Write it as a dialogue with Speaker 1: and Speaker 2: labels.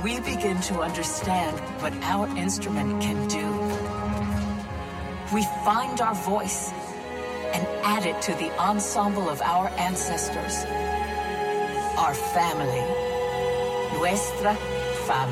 Speaker 1: we begin to understand what our instrument can do. We find our voice and add it to the ensemble of our ancestors. Our family. Nuestra familia.